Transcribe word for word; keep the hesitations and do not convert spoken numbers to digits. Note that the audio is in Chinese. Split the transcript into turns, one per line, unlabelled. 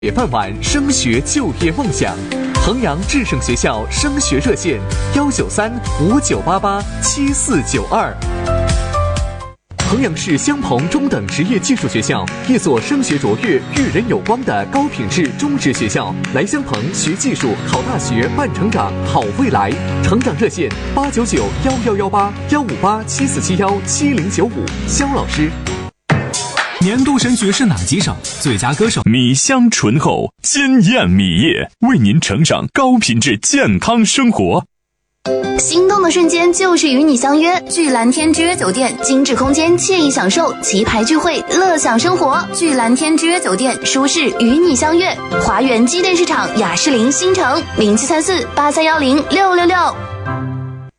铁饭碗，升学就业梦想。衡阳智胜学校升学热线：幺九三五九八八七四九二。衡阳市襄鹏中等职业技术学校，一所升学卓越、育人有光的高品质中职学校。来襄鹏学技术、考大学、办成长，好未来。成长热线：八九九幺幺幺八幺五八七四七幺七零九五。肖老师。
年度神曲是哪几首？最佳歌手
米香醇厚，鲜艳米业，为您呈上高品质健康生活。
心动的瞬间就是与你相约，聚蓝天之约酒店，精致空间，惬意享受，棋牌聚会，乐享生活。聚蓝天之约酒店，舒适与你相约。华源机电市场雅士林新城零七三四八三幺零六六六。